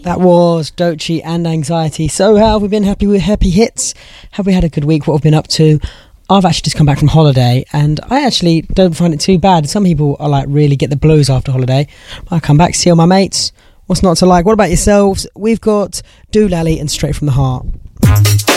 That was Doechii and Anxiety. So how have we been? Happy with Happy Hits? Have we had a good week? What have we been up to? I've actually just come back from holiday and I actually don't find it too bad. Some people are like really get the blues after holiday. I come back, see all my mates. What's not to like? What about yourselves? We've got Doolally and Straight from the Heart.